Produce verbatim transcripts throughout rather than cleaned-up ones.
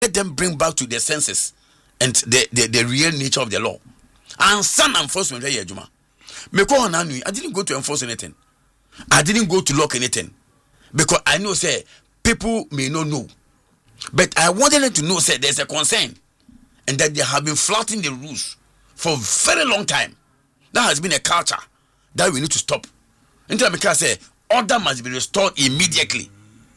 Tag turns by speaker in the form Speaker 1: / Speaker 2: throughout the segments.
Speaker 1: let them bring back to their senses and the the, the real nature of the law. And some enforcement here, Juma. Me call on I didn't go to enforce anything. I didn't go to lock anything because I know say people may not know, but I wanted them to know say there's a concern and that they have been flouting the rules for a very long time. That has been a culture that we need to stop. Until because say order must be restored immediately.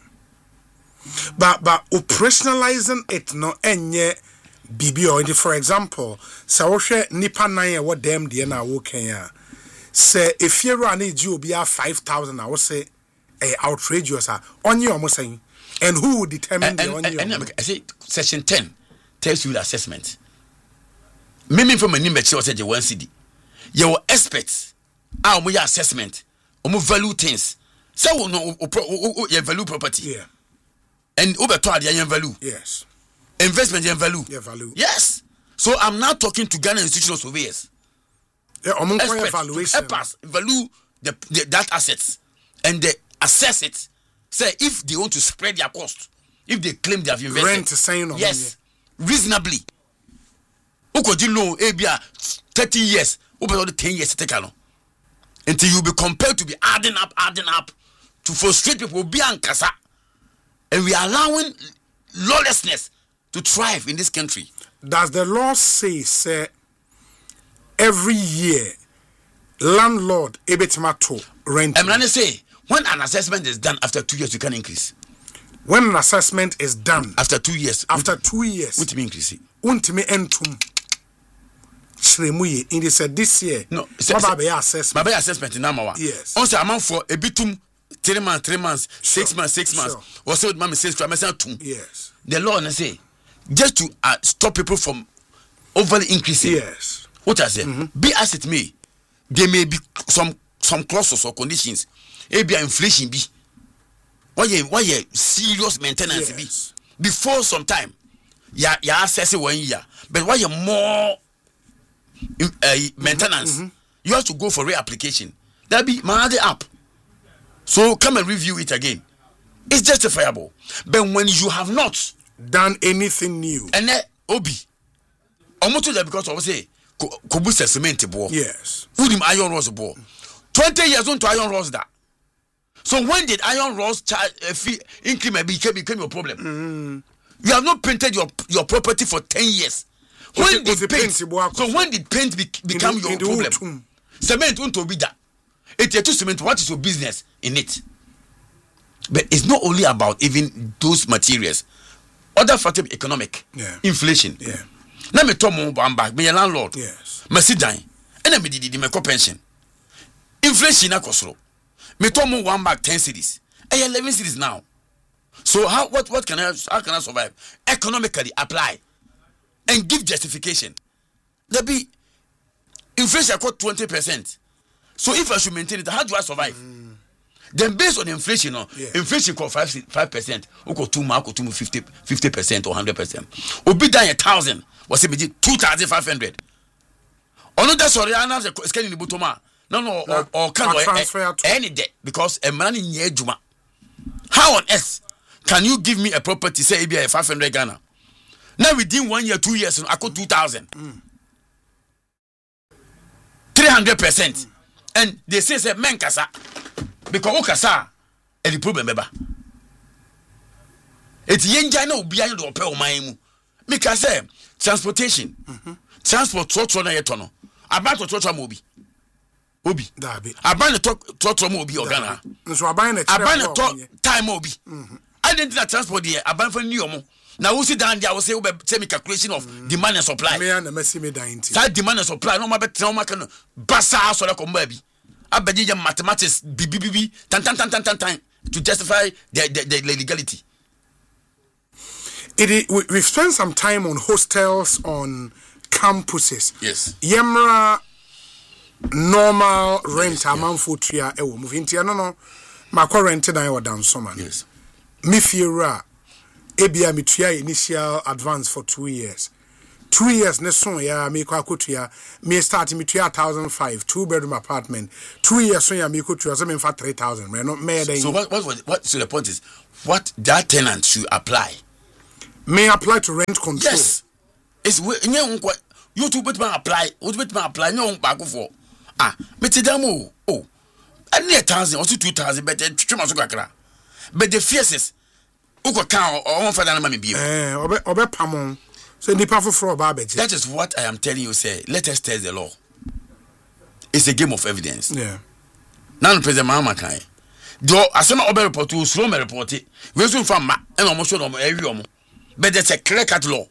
Speaker 2: But but operationalizing it no enye bibi or for example, so wohwe nipa nine e wo dem de na wo kan ya. Say if you run it you be five thousand I would say eh outrageous ah onye omo saying and who will determine the onye.
Speaker 1: And, and, and I say section ten tells you the assessment. Mimi from any mechi was say one C D. Your experts ah omo ya assessment omo value things. Say we no you value property.
Speaker 2: Yeah.
Speaker 1: And over to the value.
Speaker 2: Yes.
Speaker 1: Investment and value.
Speaker 2: Yeah, value.
Speaker 1: Yes. So I'm now talking to Ghana institutional surveyors.
Speaker 2: Yeah, among evaluation.
Speaker 1: Help value the, the that assets and they assess it. Say if they want to spread their cost, if they claim they have invested.
Speaker 2: Rent sign on.
Speaker 1: Yes. Reasonably. Uko di loan A B A thirty years, over the ten years to take along. Until you be compelled to be adding up, adding up to frustrate people be ankasa. And we are allowing lawlessness to thrive in this country.
Speaker 2: Does the law say, say, every year, landlord ebetima to rent?
Speaker 1: I'm going to say, when an assessment is done after two years, you can increase.
Speaker 2: When an assessment is done
Speaker 1: after two years,
Speaker 2: after two years,
Speaker 1: what do you increase?
Speaker 2: Untime entum. Shremuye in this this year.
Speaker 1: No,
Speaker 2: Baba assessment.
Speaker 1: Baba assessment in Namawa.
Speaker 2: Yes.
Speaker 1: On say amount for a bitum. Three months, three months, six sure. months, six months.
Speaker 2: Sure.
Speaker 1: Or so mommy says to myself two.
Speaker 2: Yes.
Speaker 1: The law and say just to uh, stop people from overly increasing.
Speaker 2: Yes.
Speaker 1: What I say,
Speaker 2: mm-hmm.
Speaker 1: be as it may, there may be some some clauses or conditions. It be inflation be. Why you why you serious maintenance
Speaker 2: yes.
Speaker 1: be before some time. Yeah, yeah, assess one year. But why you more uh, maintenance? Mm-hmm. You have to go for reapplication. That be my other app. So come and review it again. It's justifiable. But when you have not
Speaker 2: done anything new,
Speaker 1: and then obi, almost that because I say kobusa cement board.
Speaker 2: Yes.
Speaker 1: Udim iron rods board. Twenty years on to iron rods that. So when did iron rods charge uh, fee increment became became your problem?
Speaker 2: Mm.
Speaker 1: You have not painted your your property for ten years. When
Speaker 2: did
Speaker 1: did paint? So when did paint be, become
Speaker 2: the,
Speaker 1: your problem? Cement unto be that. It's a two cement. What is your business in it? But it's not only about even those materials. Other factors, economic,
Speaker 2: yeah.
Speaker 1: inflation.
Speaker 2: Yeah.
Speaker 1: Now me talk more back. Me a landlord.
Speaker 2: Yes.
Speaker 1: Me sit down. And me did me pension. Inflation na kosoro. Me talk more one back ten cities. I eleven cities now. So how what what can I how can I survive economically? Apply and give justification. There be inflation got twenty percent. So if I should maintain it, how do I survive? Mm. Then based on inflation, no,
Speaker 2: yeah.
Speaker 1: inflation called five five percent, or two mark or two fifty fifty percent or hundred percent. Obi down a thousand was it two thousand five hundred. Or not that's sorry, I know the scanning the butoma. No, no, or, or can transfer any debt because a man in Yejuma. How on earth can you give me a property say be a five hundred Ghana? Now within one year, two years, I got two thousand.
Speaker 2: Mm.
Speaker 1: Three hundred percent. And they say say men kasa because okasa e the problem beba eti yenja na obi ayo do pe o man mu make say transportation
Speaker 2: mm-hmm.
Speaker 1: transport trotro na yeto no aban to trotro mo obi obi
Speaker 2: da be
Speaker 1: aban to trotro mo obi ogana
Speaker 2: nso aban na
Speaker 1: aban to time obi identity transport there aban fa ni omo na wo si down there wo say we say me calculation of mm. demand and supply
Speaker 2: me na me see me down nti
Speaker 1: that demand and supply no ma be tell ma kan basa so le ko mba bi abedija mathematics b b b tan tan tan tan tan tan to justify the the, the legality.
Speaker 2: It we, we've spent some time on hostels on campuses.
Speaker 1: Yes.
Speaker 2: Yemra normal rent yes, amount for tria e wo move ntia no no makọ rent dan e down so man.
Speaker 1: Yes.
Speaker 2: Me fiera ebia me tria initial advance for two years. Two years ne so ya me kwa kotua me start me two thousand five two bedroom apartment. Two years so ya me kotua so me for three thousand me no me.
Speaker 1: So what what what so the point is what that tenant should apply
Speaker 2: may apply to rent control.
Speaker 1: Yes. It's you two bit man apply, you bit man apply, no back for. Ah, metidamo. Oh, and near thousand or two thousand, but three months ago. But the fiercest, Uko cow or one for the money be.
Speaker 2: Eh, obe obe pamon. So the powerful for Babbage.
Speaker 1: That is what I am telling you, say, let us test the law. It's a game of evidence.
Speaker 2: Yeah.
Speaker 1: Now, President Mahama Kai. Do asema obe report to slow me report it. We soon from ma and almost show them every omo. But there's a clear cut law.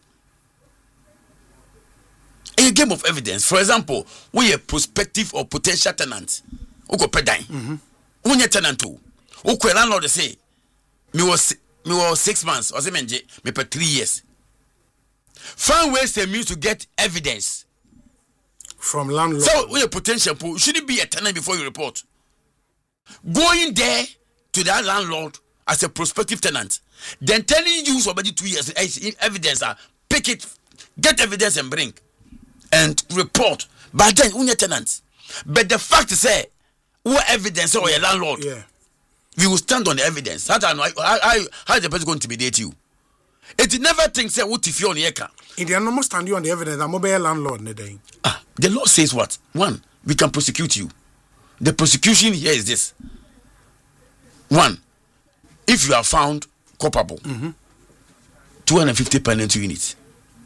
Speaker 1: A game of evidence. For example, we a prospective or potential tenant. Uko pedine. Mhm. Unye tenant too. Uko landlord say me was me was six months or seven me per three years. Find ways they means to get evidence
Speaker 2: from landlord.
Speaker 1: So we a potential pool shouldn't be a tenant before you report. Going there to that landlord as a prospective tenant, then telling you somebody two years evidence, uh, pick it, get evidence and bring and report. But then we tenant. But the fact is, say, what evidence or your landlord?
Speaker 2: Yeah,
Speaker 1: we will stand on the evidence. How how how is the person going to intimidate you? It never thinks say what if you're on the eka.
Speaker 2: In the normal stand you on the evidence, I'm mobile landlord.
Speaker 1: Ah, the law says what? One, we can prosecute you. The prosecution here is this. One, if you are found culpable, mm-hmm. two hundred fifty penalty units.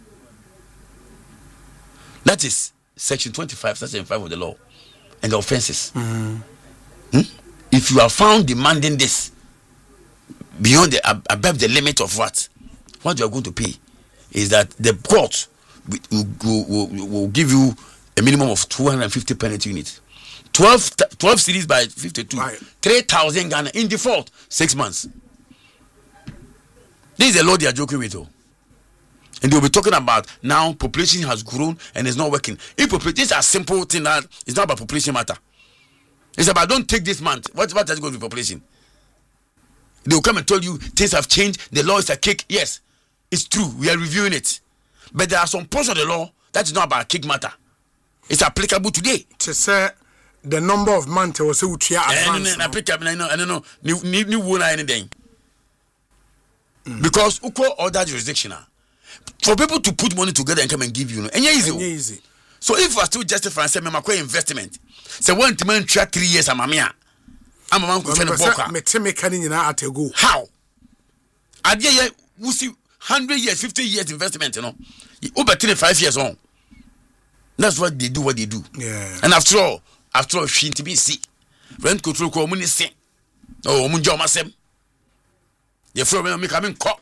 Speaker 1: That is section twenty-five, section five of the law and the offenses. Mm-hmm. Hmm? If you are found demanding this beyond the ab- above the limit of what, what you are going to pay is that the court will, will, will, will give you a minimum of two hundred fifty penalty units. twelve, twelve cities by fifty-two. Right. three thousand Ghana in default, six months. This is the law they are joking with. Oh. And they'll be talking about now population has grown and it's not working. If population, this is a simple thing that it's not about population matter. It's about don't take this month. What, what has going to population? They will come and tell you things have changed. The law is a kick. Yes, it's true. We are reviewing it. But there are some parts of the law that is not about kick matter. It's applicable today.
Speaker 2: To say the number of months was so to advance.
Speaker 1: Applicable. I know. I don't know. New new new one anything. Because uko other jurisdiction. For people to put money together and come and give you, and easy.
Speaker 2: easy.
Speaker 1: So if you are still justifying say me makwa investment, say one to man try three years am amia. I'm a man ko try boka.
Speaker 2: Me te me kan nyina atego.
Speaker 1: How? Ade ye we see one hundred years, fifty years investment, you know. Over twenty-five years on. That's what they do what they do.
Speaker 2: Yeah.
Speaker 1: And after all, after all she to be see. Rent control ko money say. Oh, mun joma sem. You from me coming cop.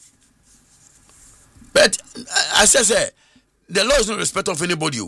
Speaker 1: But I say, say the law is not respect of anybody.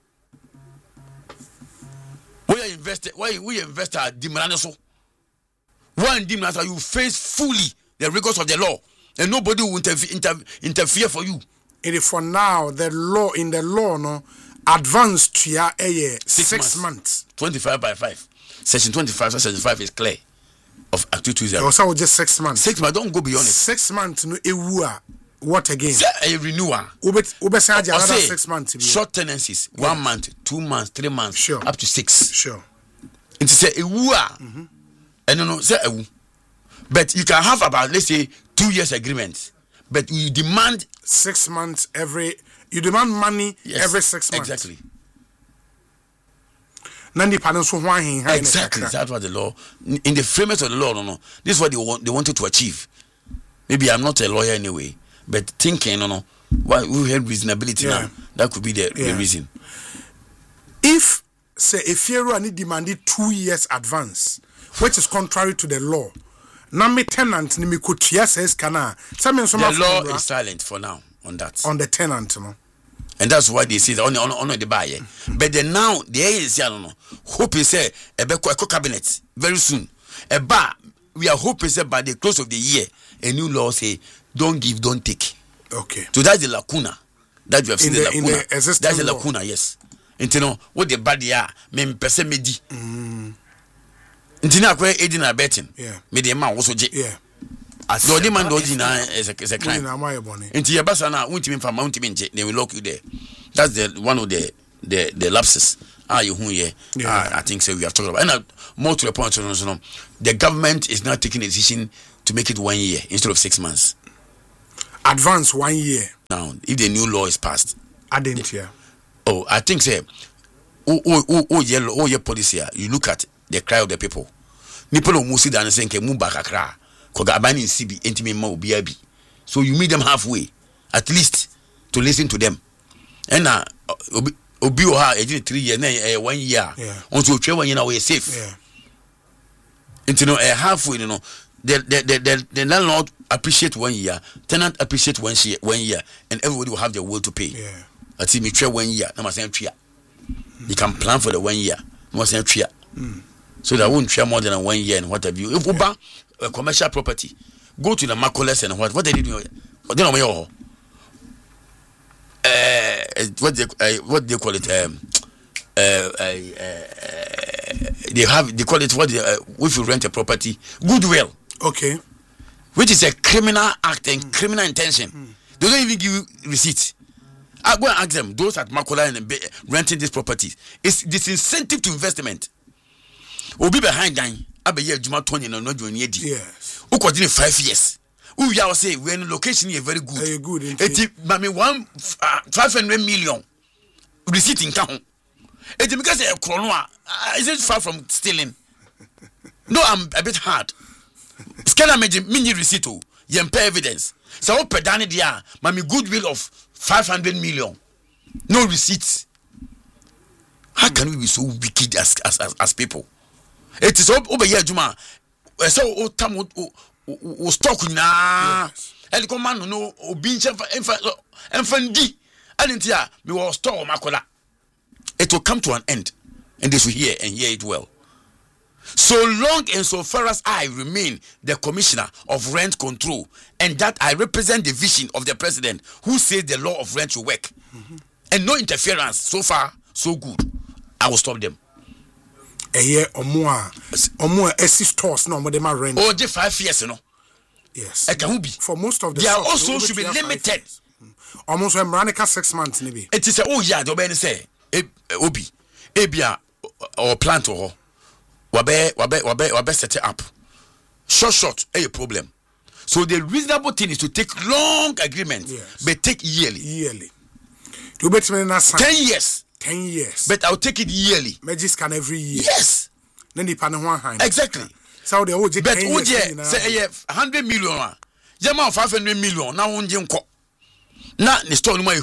Speaker 1: We are invested. Why we invest our demand so? One demand you face fully the rigors of the law, and nobody will interfere inter- interfere for you.
Speaker 2: It is for now the law in the law no advanced to ya a year six, six months. months.
Speaker 1: Twenty-five by five. Section twenty-five. Section five is clear. Of Act two twenty.
Speaker 2: Also just six months.
Speaker 1: Six months. Don't go beyond it.
Speaker 2: Six months no ewa. What again?
Speaker 1: Say a renewal.
Speaker 2: Ube ube say another six months.
Speaker 1: Short tenancies, yeah. One month, two months, three months,
Speaker 2: sure.
Speaker 1: Up to six.
Speaker 2: Sure.
Speaker 1: It say a wua. And no no say a. But you can have about let's say two years agreement, but you demand
Speaker 2: six months every. You demand money yes, every six months.
Speaker 1: Exactly.
Speaker 2: Nandi panon so hwan hin.
Speaker 1: Exactly. That's what the law in the framework of the law. No no. This is what they want. They wanted to achieve. Maybe I'm not a lawyer anyway. But thinking, no, no, why we have reasonability yeah. Now? That could be the, yeah. the reason.
Speaker 2: If say if you only demanded two years advance, which is contrary to the law, now me tenant ni me could yes says kana.
Speaker 1: The law is silent for now on that.
Speaker 2: On the tenant, no.
Speaker 1: And that's why they say that only on on the buyer. Mm-hmm. But then now the is no no. Hope is say a beko cabinet very soon. A bar we are hoping say by the close of the year a new law say. Don't give, don't take.
Speaker 2: Okay.
Speaker 1: So that's the lacuna that you have seen.
Speaker 2: In
Speaker 1: the,
Speaker 2: the
Speaker 1: lacuna.
Speaker 2: The that's
Speaker 1: the lacuna, yes. And you know what the bad ya me pese medi.
Speaker 2: Mm.
Speaker 1: Intina akwa edi na betting.
Speaker 2: Yeah.
Speaker 1: Me the man also je.
Speaker 2: Yeah.
Speaker 1: As the only man doji na is a is a crime.
Speaker 2: Inti
Speaker 1: ya basa na untimi fa untimi nje they will lock you there. That's the one of the the the lapses. Ah you hu here. Yeah. I think so we have talked about. And uh, more to the point so, so, the government is now taking a decision to make it one year instead of six months.
Speaker 2: advance one year.
Speaker 1: Now, if the new law is passed,
Speaker 2: I didn't hear.
Speaker 1: Oh, I think say, oh, oh, oh, oh, yellow, oh, your policy. You look at the cry of the people. People who sit down and say, "Ke move back akra." Koga abani in C B, intimate ma obi abi. So you meet them halfway, at least, to listen to them. And now, obi obi oha ejini three years, na one year. Until three one year now we safe.
Speaker 2: Yeah.
Speaker 1: Into no halfway, you know. The the the the, the landlord appreciate one year, tenant appreciate one year, one year, and everybody will have their will to pay.
Speaker 2: Yeah.
Speaker 1: I see me try one year. No must say three. You can plan for the one year. No must say three. So that won't try more than one year and what have you. If you buy a commercial property, go to the Macoles and what what they do. What they know uh, what they uh, what they call it. Um, uh, uh, uh, they have they call it what they, uh, if you rent a property, goodwill.
Speaker 2: Okay.
Speaker 1: Which is a criminal act and mm. criminal intention. Mm. They don't even give you receipt. I go and ask them, those at Makola and renting this property, it's disincentive to investment. Will be behind dying. I be here Juma twenty no no join yedi.
Speaker 2: Yes.
Speaker 1: Who continue five years. Who we are say when location is very good.
Speaker 2: Very good.
Speaker 1: It mami one uh, five hundred million receipt in town. It because a chrono is it far from stealing? No, I'm a bit hard. Scanner mini receipt, yempe evidence. So pedani dia, mami goodwill of five hundred million. No receipts. How can we be so wicked as as as, as people? It is over here, Juma. So o tam o stock na. El command no o binche enfandi. Alentia me was store makola. It will come to an end, and they should hear and hear it well. So long and so far as I remain the commissioner of rent control, and that I represent the vision of the president who says the law of rent should work, mm-hmm. and no interference, so far, so good, I will stop them.
Speaker 2: A year or more, or more, S stores no more than my rent.
Speaker 1: Oh, just five years, you know.
Speaker 2: Yes.
Speaker 1: I can be.
Speaker 2: For most of the
Speaker 1: they are also should be limited.
Speaker 2: Almost when Ranica six months, maybe.
Speaker 1: It is a oh yeah, the Ben say, Obi, Ebia or plant or. Wabe wabe wabe wabe set it up. Short short a problem. So the reasonable thing is to take long agreements, yes. but take yearly.
Speaker 2: Yearly. You bet me na
Speaker 1: ten years.
Speaker 2: Ten years.
Speaker 1: But I'll take it yearly.
Speaker 2: Magic scan every year.
Speaker 1: Yes.
Speaker 2: Then the pan one hand.
Speaker 1: Exactly.
Speaker 2: So the old
Speaker 1: but oje say a hundred million. Jama five hundred million. Now unje nko. Na the store no more.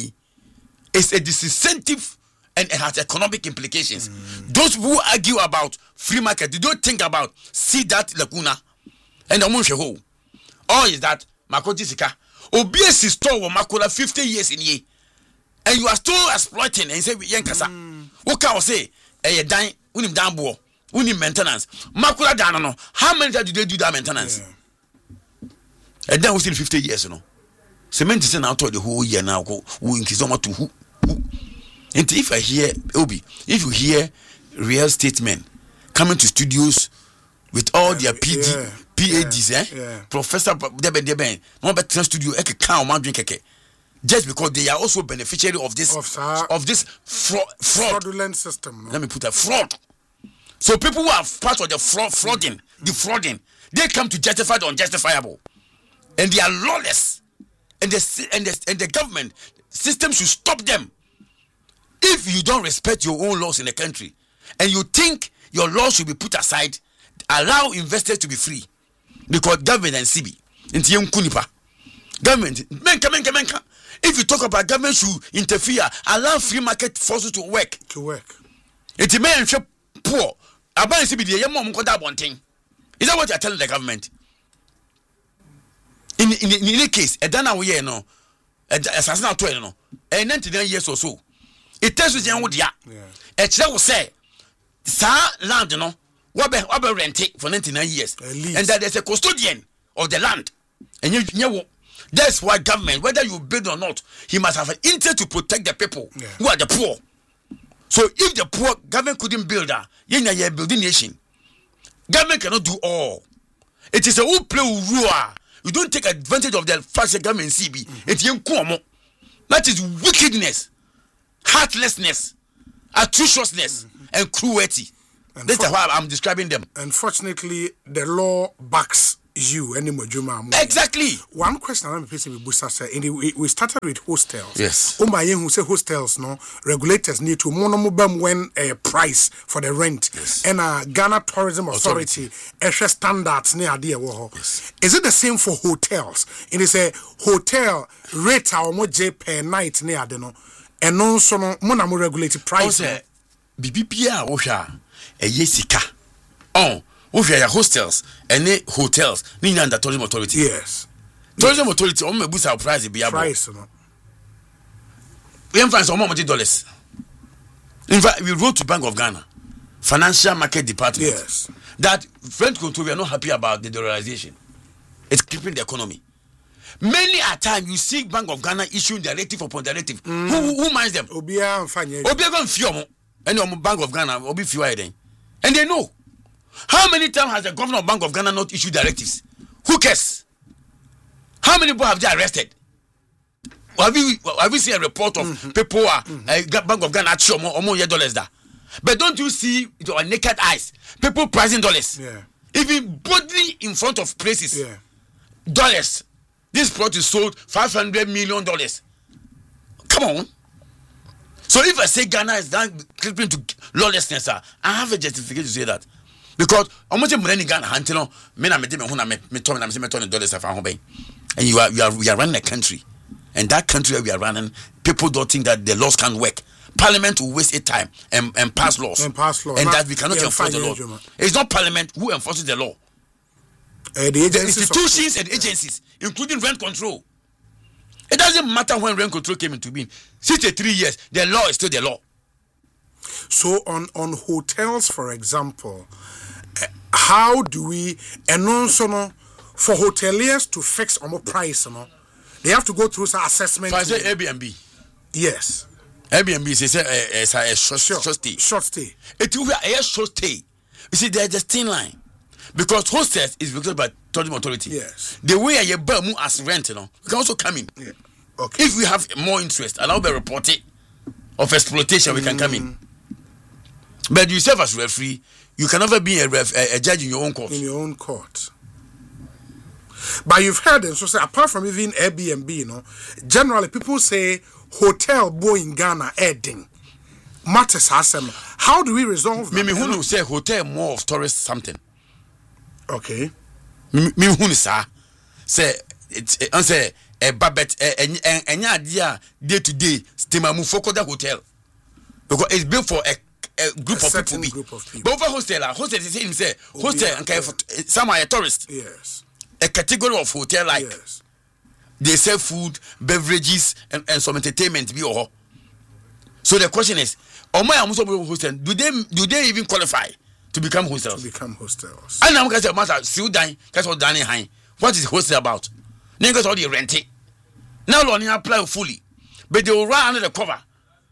Speaker 1: It's a disincentive. And it has economic implications. Mm. Those who argue about free market, they don't think about see that lacuna and the munche ho. Or is that Makoti Sika? O B S store will Makola fifty years in ye. And you are still exploiting and say Yankasa. What can I say? A dine, unim dambo, unim maintenance. Makola Danano. How many times did they do that maintenance? Yeah. And then we still fifty years, you know. Cement is now to the whole year now. Who increase on to who? And if I hear Obi, if you hear real statement coming to studios with all their P D, yeah, P A Ds, yeah, eh, yeah. Professor Deben Deben, no better studio, eke can man drink eke, just because they are also beneficiary of this of, uh, of this fraud, fraud
Speaker 2: fraudulent system. No?
Speaker 1: Let me put a fraud. So people who are part of the fraud, frauding, mm-hmm. defrauding, they come to justify the unjustifiable, and they are lawless, and the and the and the government system should stop them. If you don't respect your own laws in the country and you think your laws should be put aside, allow investors to be free. Because government and C B, government, menka, menka, menka. If you talk about government should interfere, allow free market forces to work.
Speaker 2: To work.
Speaker 1: It may ensure poor. About C B, is that what you're telling the government? In in, in any case, a dana we no, a assassin out no, and ninety-nine years or so. It tells you what ya. A child will say, Sir land, no, what be rent it for ninety-nine years, and that there's a custodian of the land. And you know, that's why government, whether you build or not, he must have an interest to protect the people yeah. who are the poor. So if the poor government couldn't build that, you know, you're building nation. Government cannot do all. It is a who play rule. You don't take advantage of the fact that government C B. It's mm-hmm. That is wickedness. Heartlessness, atrociousness, mm-hmm. and cruelty. That's why I'm describing them.
Speaker 2: Unfortunately, the law backs you anymore, Juma.
Speaker 1: Exactly.
Speaker 2: One question I'm facing with Busa say, in the, we we started with hostels.
Speaker 1: Yes.
Speaker 2: Umba who say hostels, no regulators need to monomobam when a price for the rent.
Speaker 1: Yes.
Speaker 2: And a Ghana Tourism Authority, extra standards near idea.
Speaker 1: Yes.
Speaker 2: Is it the same for hotels? It is a hotel rate or more J per night near the and non so no monomo regulated price.
Speaker 1: Also, B B P A Osha a yesika. Oh. If you are hostels and hotels, ni under tourism authority.
Speaker 2: Yes.
Speaker 1: Tourism authority, on me boost our price be able.
Speaker 2: Price, no.
Speaker 1: We find some more dollars. In fact, we wrote to Bank of Ghana, Financial Market Department,
Speaker 2: yes,
Speaker 1: that French control we are not happy about the dollarization. It's keeping the economy. Many a time you see Bank of Ghana issuing directive upon directive. Mm. Who, who minds them?
Speaker 2: Obia and Fanya.
Speaker 1: Obia and Fiomo, and your Bank of Ghana, Obi Fiwa, and they know. How many times has the governor of Bank of Ghana not issued directives? Who cares? How many people have they arrested? Have you have you seen a report of mm-hmm. people who are mm-hmm. uh, Bank of Ghana actually or more dollars there? But don't you see with your naked eyes people pricing dollars?
Speaker 2: Yeah.
Speaker 1: Even boldly in front of places.
Speaker 2: Yeah.
Speaker 1: Dollars. This product is sold five hundred million dollars. Come on. So if I say Ghana is down creeping to lawlessness, I have a justification to say that. Because almost money Ghana hunting me na me de me ho na me me turn na me say me turn dollars of home, and you are you are we are running a country, and that country where we are running, people don't think that the laws can work. Parliament will waste its time and, and pass laws
Speaker 2: and pass laws,
Speaker 1: and
Speaker 2: not,
Speaker 1: that we cannot
Speaker 2: yeah,
Speaker 1: enforce the law. Judgment. It's not Parliament who enforces the law.
Speaker 2: Uh, the,
Speaker 1: the institutions and agencies, including rent control. It doesn't matter when rent control came into being. sixty-three years, the law is still the law.
Speaker 2: So on on hotels, for example. How do we and also no for hoteliers to fix on price, no? They have to go through some assessment.
Speaker 1: I say Airbnb.
Speaker 2: Yes.
Speaker 1: Airbnb is a, a, a, a short, short, short stay.
Speaker 2: Short stay.
Speaker 1: It will be a short stay. You see, there's a thin line because hostels is regulated by tourism authority.
Speaker 2: Yes.
Speaker 1: The way you buy as rent, you know, we can also come in.
Speaker 2: Yeah. Okay.
Speaker 1: If we have more interest, allow the reporting of exploitation, we can come in. But you serve as referee. You can never be a, ref, a, a judge in your own court.
Speaker 2: In your own court. But you've heard them, so say, apart from even Airbnb, you know, generally people say hotel boy in Ghana, Edding. Matters has them. How do we resolve that?
Speaker 1: Me, me, who say hotel more of tourist something.
Speaker 2: Okay.
Speaker 1: Me, me, who say, say, it's, I say, a babet, a idea day to day, steamer move for the hotel. Because it's built for a A group,
Speaker 2: a
Speaker 1: of people,
Speaker 2: group of people.
Speaker 1: But over hostel, hostel is saying say hostel and yeah. Some are a tourist.
Speaker 2: Yes.
Speaker 1: A category of hotel like
Speaker 2: yes.
Speaker 1: They sell food, beverages, and, and some entertainment. Be all. So the question is, oh my, I'm so hostel. Do they do they even qualify to become hostels?
Speaker 2: To become hostels.
Speaker 1: And I'm going to say, master, still dying. That's what Danny Hine. What is hostel about? Niggas already rent it. Now, only apply fully, but they will run under the cover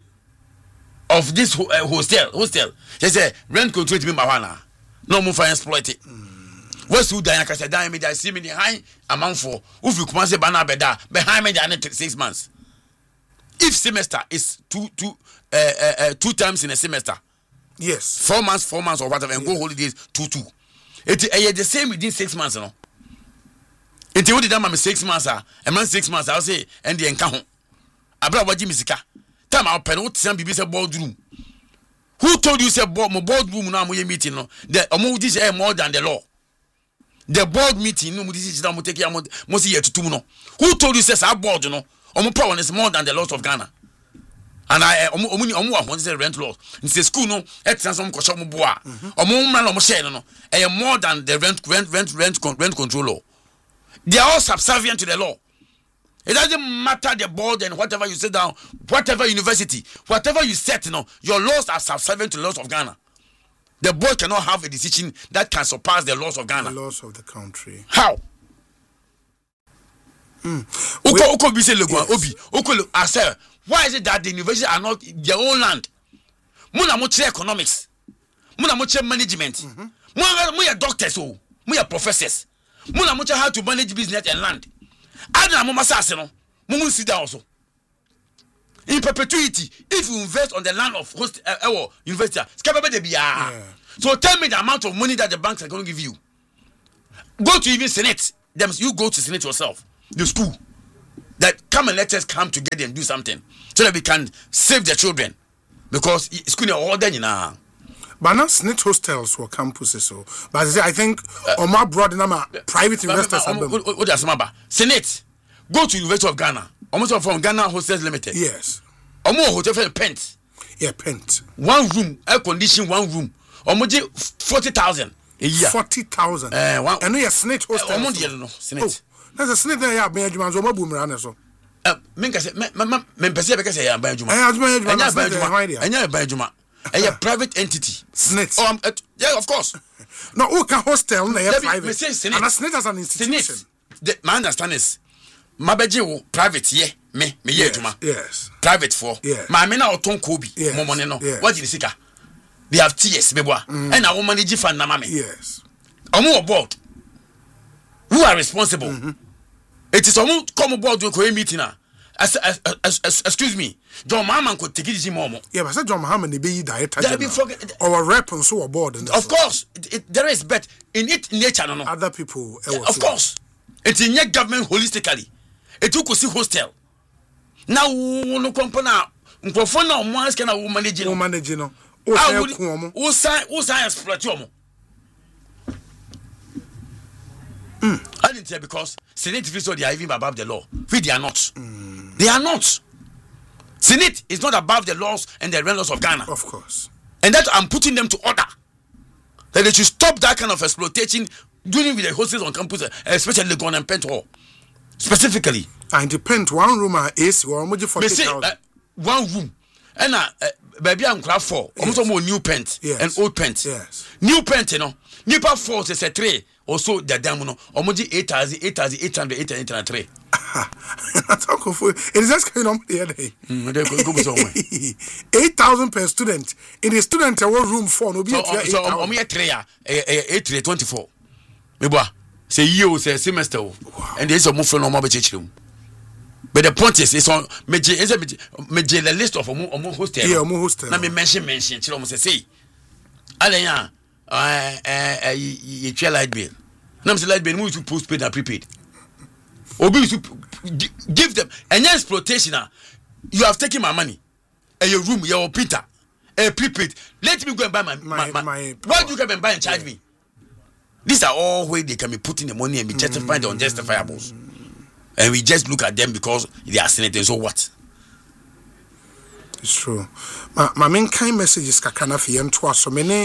Speaker 1: of this ho- uh, hostel, hostel. They say rent control to be mawana. No more for exploit it. Mm. What's who die? I say die me. I see me the high amount for. If you come and say banana beda behind me, I need six months. If semester is two two uh, uh, uh, two times in a semester.
Speaker 2: Yes.
Speaker 1: Four months, four months or whatever, and yeah. Go holidays two two. It is uh, the same within six months, you know. Until what did that six months? Ah, a man six months. I'll say and the encounter. Abra waji misika. Time I'll pen out some people say boardroom. Who told you say board my boardroom now my meeting no? The amount this is more than the law. The board meeting no this is that take amount must year to two no. Who told you say our board you know? Omo power is more than the laws of Ghana. And I omo omo omo want say rent laws. In say school no extra some ko shomo boa. Omo man omo share no. E more than the rent rent rent rent rent control law. They are all subservient to the law. It doesn't matter the board and whatever you sit down, whatever university, whatever you set, you know, your laws are subservient to the laws of Ghana. The board cannot have a decision that can surpass the laws of Ghana.
Speaker 2: The laws of the country.
Speaker 1: How?
Speaker 2: Mm.
Speaker 1: Uko uko bi se legwa obi. Uko I say, why is it that the university are not their own land? Muna mo che economics. Muna mo che management. Muna mo ya doctors oh. Mo ya professors. Muna mo che how to manage business and land. Adna mo masase no mo mun sit down also in perpetuity if you invest on the land of host uh, uh, university skabebe de bia. So tell me the amount of money that the banks are going to give you. Go to even Senate. Them you go to Senate yourself. The school. That come and let us come together and do something so that we can save the children. Because school are all then now.
Speaker 2: But not Senate hostels or campuses. So, but I think uh, on my broad number private investors.
Speaker 1: What is Maba? Senate. Go to University of Ghana. Almost from Ghana Hostels Limited.
Speaker 2: Yes.
Speaker 1: Almost hotel for pent.
Speaker 2: Yeah, pent.
Speaker 1: One room, air condition, one room. Almost forty thousand a year.
Speaker 2: Forty thousand.
Speaker 1: Uh, one.
Speaker 2: And we are Senate hostels.
Speaker 1: Almost yellow, Senate.
Speaker 2: There's a Senate there. Yeah, Ben Juman's over boomerang so.
Speaker 1: Uh, menka se me me me pese because say Ben Juma.
Speaker 2: Eh, Ben Juma.
Speaker 1: Anya Ben Juma. Anya Ben Juma. A private entity.
Speaker 2: Senate.
Speaker 1: Oh, um, uh, yeah, of course.
Speaker 2: No, who can hostel na yeah, private.
Speaker 1: Me say Senate.
Speaker 2: And a Senate as an institution.
Speaker 1: Senate. The, my understanding is mabeje wo private ye me me ye adwuma.
Speaker 2: Yes.
Speaker 1: Private for.
Speaker 2: Yes.
Speaker 1: Ma me na oton ko bi mo money no. What did sika? They have T S beboa. And I will manage fund na ma me.
Speaker 2: Yes.
Speaker 1: Omo board. Who are responsible? Mm-hmm. It is omo come board we ko meeting na. As, as, as, as, excuse me, John Mahama could take it in Momo.
Speaker 2: Yeah, but John Mahama the be director
Speaker 1: or
Speaker 2: a rep and so aboard.
Speaker 1: Of course, it, it, there is, but in it nature, no, no.
Speaker 2: Other people,
Speaker 1: yeah, of course, it's in your government holistically. It took us hostel. Now, no company, no one can manage it.
Speaker 2: Manage no.
Speaker 1: Who sign? Who signs Platomo? Mm. I didn't say because Senate officials they are even above the law. We they are not. Mm. They are not. Senate is not above the laws and the laws of Ghana.
Speaker 2: Of course. And
Speaker 1: that I'm putting them to order. That they should stop that kind of exploitation dealing with the hostels on campus, especially Legon and Pent Hall. Specifically.
Speaker 2: And the Pent one room is forty thousand.
Speaker 1: Uh, one room. And uh, uh, baby I'm crap for. Yes. Almost more new Pent yes. and old Pent.
Speaker 2: Yes.
Speaker 1: New Pent, you know. New Pent four is a three. Also, the dam, no, almost eight thousand, eight thousand, eight hundred, eight hundred three.
Speaker 2: That's how good. It is just coming on the other day. Eight thousand per student. In a student, a room for no be.
Speaker 1: So, so, um, a three, eight three, twenty-four. Meba, say year, say semester, and there's a move from normal room. But the point is, it's on me. Is a me the list of a more hostel.
Speaker 2: Yeah, more hostel.
Speaker 1: Let me mention, mention. She almost say, Alaya. Uh, uh, you try light bill. Now, I'm light bill. We to postpaid and prepaid. Or we to give them an exploitation. You have taken my money, and your room, your printer, a prepaid. Let me go and buy my my. my, my why do you come and buy and charge yeah. me? These are all ways they can be putting the money and be justifying mm. the unjustifiables, and we just look at them because they are senators. So what?
Speaker 2: It's true. My, my main kind message is Kakanafi and Twa. So many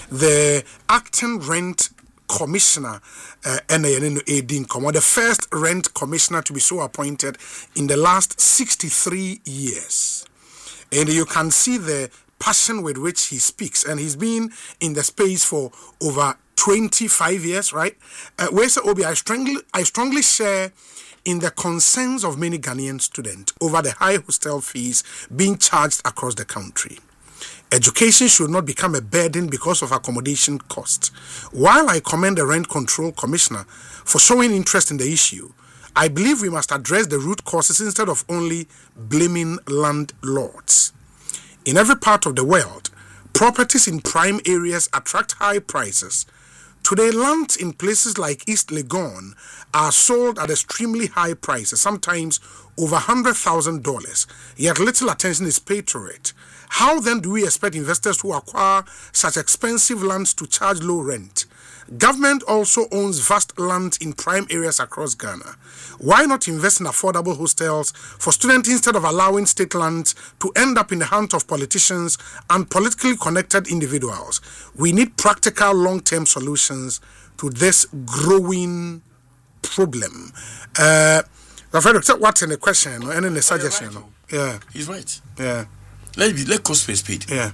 Speaker 2: the acting rent commissioner, uh, N A N A D, the first rent commissioner to be so appointed in the last sixty-three years. And you can see the passion with which he speaks. And he's been in the space for over twenty-five years, right? Uh, where's Obi? I strongly, I strongly share in the concerns of many Ghanaian students over the high hostel fees being charged across the country. Education should not become a burden because of accommodation costs. While I commend the Rent Control Commissioner for showing interest in the issue, I believe we must address the root causes instead of only blaming landlords. In every part of the world, properties in prime areas attract high prices. Today, lands in places like East Legon are sold at extremely high prices, sometimes over one hundred thousand dollars, yet little attention is paid to it. How then do we expect investors who acquire such expensive lands to charge low rent? Government also owns vast lands in prime areas across Ghana. Why not invest in affordable hostels for students instead of allowing state lands to end up in the hands of politicians and politically connected individuals? We need practical long-term solutions to this growing problem. Uh, what's in the question and in the suggestion?
Speaker 1: Right.
Speaker 2: Yeah,
Speaker 1: he's right.
Speaker 2: Yeah,
Speaker 1: let me let cost space speed.
Speaker 2: Yeah,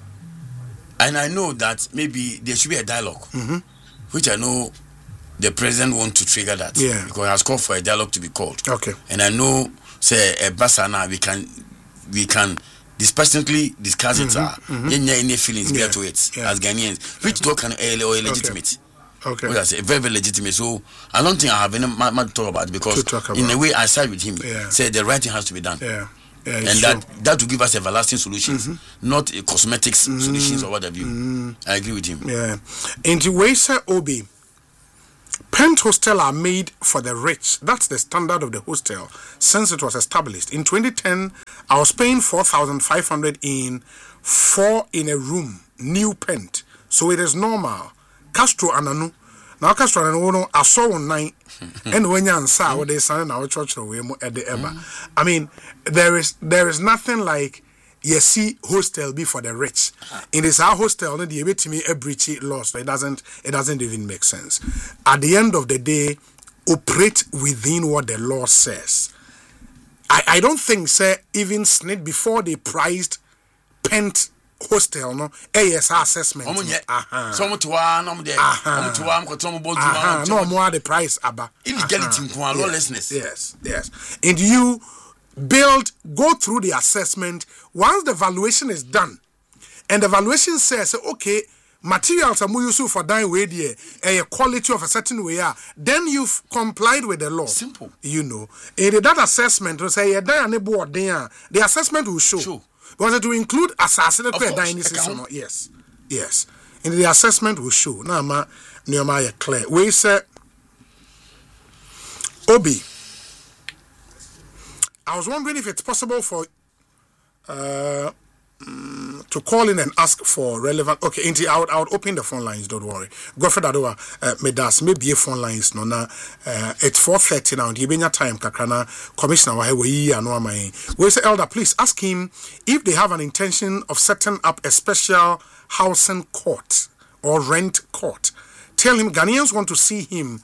Speaker 1: and I know that maybe there should be a dialogue.
Speaker 2: Mm-hmm.
Speaker 1: Which I know the president wants to trigger that.
Speaker 2: Yeah.
Speaker 1: Because he has called for a dialogue to be called.
Speaker 2: Okay.
Speaker 1: And I know, say, a basana, we can, we can dispassionately discuss mm-hmm. it. Uh, mm-hmm. Any feelings yeah. to it yeah. as Ghanaians, which talk can or illegitimate.
Speaker 2: Okay.
Speaker 1: Which I say very, very legitimate. So I don't think I have any much to talk about it because
Speaker 2: talk about.
Speaker 1: in a way I side with him.
Speaker 2: Yeah.
Speaker 1: Say the right thing has to be done.
Speaker 2: Yeah. Yeah,
Speaker 1: and that true. that will give us everlasting solutions, mm-hmm. not uh, cosmetics mm-hmm. solutions or what have you. Mm-hmm. I agree with him.
Speaker 2: Yeah. And the way Sir Obi, Pent hostel are made for the rich. That's the standard of the hostel since it was established. In twenty ten, I was paying four thousand five hundred in four in a room, new Pent. So it is normal. Castro Ananu. Now Castro Ananu, I saw one night, and when you're inside, what they say in our church, at the Emma. I mean, there is there is nothing like. You see, hostel be for the rich. In this our hostel, the able to me a breach loss. So it doesn't it doesn't even make sense. At the end of the day, operate within what the law says. I, I don't think say even S N I D before they priced Pent hostel no A S assessment.
Speaker 1: Aha. Some to one, some there. Some to one, some both to one.
Speaker 2: No more the price abba.
Speaker 1: Illegality, lawlessness.
Speaker 2: Yes, yes. And you build, go through the assessment. Once the valuation is done, and the valuation says, okay, materials are more useful for dying way there, a quality of a certain way, then you've complied with the law.
Speaker 1: Simple.
Speaker 2: You know. And that assessment will say, the assessment will show. Sure. Because it will include assassinated dying system. Yes. Yes. And the assessment will show. Now, ma, Nehemiah clear. We say, Obi, I was wondering if it's possible for uh, mm, to call in and ask for relevant. Okay, Inti, I would, I would open the phone lines. Don't worry. Godfred Adoa, uh, Medas, maybe a phone lines. No, na. Uh, it's four thirty now. Give me time, Kakrana. Commissioner, why we are no my. We say, Elder, please ask him if they have an intention of setting up a special housing court or rent court. Tell him Ghanaians want to see him.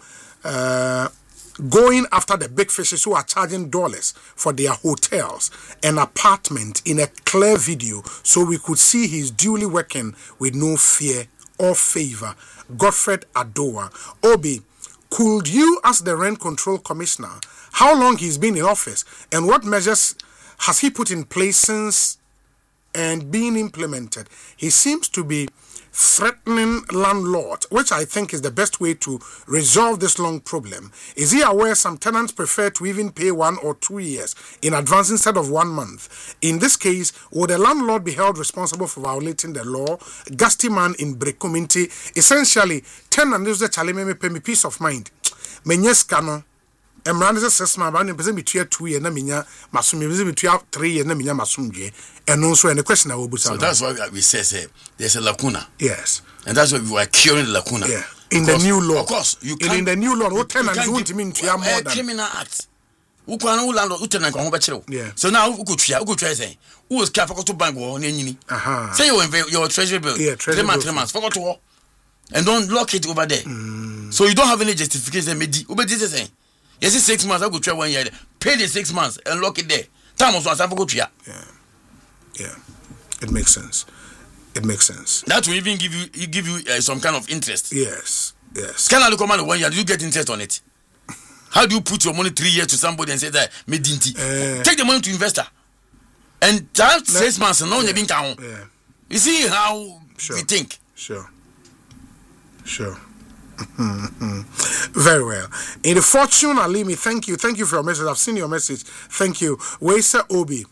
Speaker 2: Uh, Going after the big fishes who are charging dollars for their hotels and apartment in a clear video so we could see he's duly working with no fear or favor. Godfred Adoa. Obi, could you ask the Rent Control Commissioner how long he's been in office and what measures has he put in place since and being implemented? He seems to be threatening landlord, which I think is the best way to resolve this long problem. Is he aware some tenants prefer to even pay one or two years in advance instead of one month? In this case, would the landlord be held responsible for violating the law? Gusty man in Brekominti, essentially, tenant is the challenge pay me peace of mind. Menyeskano. Emrand is six months, and present between two years, and minya masumi between three years, and minya masumje, and also any question I will be.
Speaker 1: So that's why we say, say there's a lacuna.
Speaker 2: Yes,
Speaker 1: and that's why we are curing the lacuna.
Speaker 2: Yeah, in the new law,
Speaker 1: of course, you can.
Speaker 2: In the new law, what tenants want mean to have more than
Speaker 1: criminal act. Who can who land who tenant can over.
Speaker 2: Yeah.
Speaker 1: So now who could try? Who could try saying who was careful to bank or any?
Speaker 2: Aha.
Speaker 1: Say you invest your treasury bill.
Speaker 2: Yeah, treasury bill.
Speaker 1: Three months, forgot to and don't lock it over there. Mm. So you don't have any justification. Medi, ube this saying. Yes, it's six months. I could try one year. Pay the six months and lock it there. Time was once I forgot to ya.
Speaker 2: Yeah, yeah, it makes sense. It makes sense.
Speaker 1: That will even give you give you uh, some kind of interest.
Speaker 2: Yes, yes.
Speaker 1: Can I look on one year? Do you get interest on it? How do you put your money three years to somebody and say that me dinty? Uh, Take the money to investor, and that six months and now you're being count.
Speaker 2: Yeah.
Speaker 1: You see how
Speaker 2: sure.
Speaker 1: we think.
Speaker 2: Sure. Sure. Very well. In the Fortune Alimi, thank you. Thank you for your message. I've seen your message. Thank you. Wesa Obi.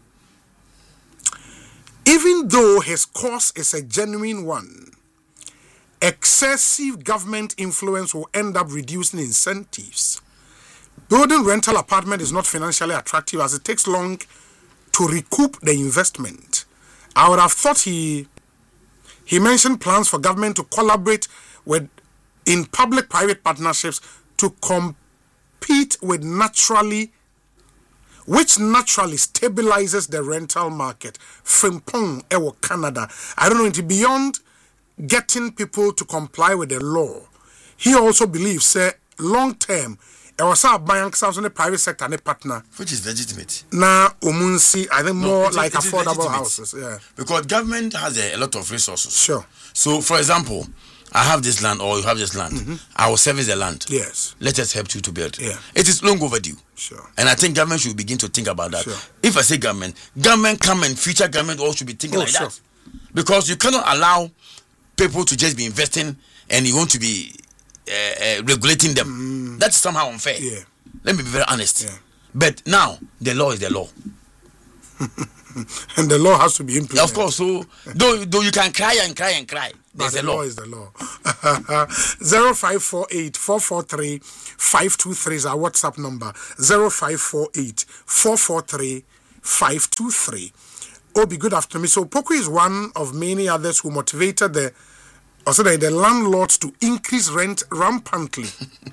Speaker 2: Even though his cause is a genuine one, excessive government influence will end up reducing incentives. Building rental apartment is not financially attractive as it takes long to recoup the investment. I would have thought he he mentioned plans for government to collaborate with in public-private partnerships to compete with naturally, which naturally stabilizes the rental market. Frimpong, Ewo, Canada. I don't know, into beyond getting people to comply with the law. He also believes, say, long-term, it was our banks in the private sector and a partner.
Speaker 1: Which is legitimate.
Speaker 2: Now, umunsi, I think more
Speaker 1: no,
Speaker 2: like
Speaker 1: is,
Speaker 2: affordable houses. Yeah.
Speaker 1: Because government has a, a lot of resources.
Speaker 2: Sure.
Speaker 1: So, for example, I have this land or you have this land. Mm-hmm. I will service the land.
Speaker 2: Yes.
Speaker 1: Let us help you to build.
Speaker 2: Yeah.
Speaker 1: It is long overdue.
Speaker 2: Sure.
Speaker 1: And I think government should begin to think about that.
Speaker 2: Sure.
Speaker 1: If I say government, government come and future government all should be thinking
Speaker 2: oh,
Speaker 1: like
Speaker 2: sure.
Speaker 1: that. Because you cannot allow people to just be investing and you want to be uh, uh, regulating them. Mm. That's somehow unfair.
Speaker 2: Yeah.
Speaker 1: Let me be very honest.
Speaker 2: Yeah.
Speaker 1: But now, the law is the law.
Speaker 2: And the law has to be implemented.
Speaker 1: Of course. So, though, though you can cry and cry and cry, There's
Speaker 2: but
Speaker 1: a
Speaker 2: the law
Speaker 1: law.
Speaker 2: is the law. zero five four eight, four four three, five two three is our WhatsApp number. zero five four eight, four four three, five two three. Obi, good afternoon. So Poku is one of many others who motivated the also the, the landlords to increase rent rampantly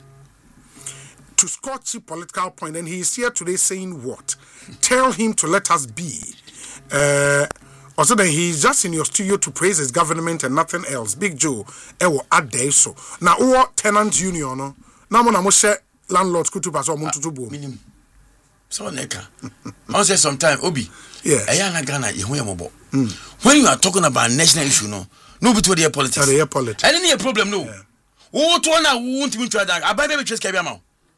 Speaker 2: to score cheap political point. And he is here today saying what? Tell him to let us be. Uh, also then he's just in your studio to praise his government and nothing else. Big Joe, ewo ade so. Na uwa tenant union no. Na mo na mo share landlords kutu paso mo tutu bo.
Speaker 1: Minimum. So neka. I say sometime Obi.
Speaker 2: Yes.
Speaker 1: Ayana Ghana yehu yemobo. When you are talking about national issue no, no between the politics.
Speaker 2: The politics.
Speaker 1: And any a problem no. Wo to na wo won't me try that. Ababe be twes kabia ma.